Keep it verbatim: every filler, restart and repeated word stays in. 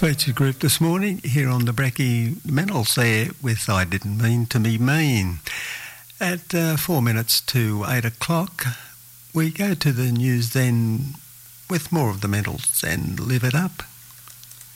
Featured group this morning here on the Brecky Mentals there with I Didn't Mean to Be Mean. At uh, four minutes to eight o'clock, we go to the news then with more of the Mentals and Live It Up.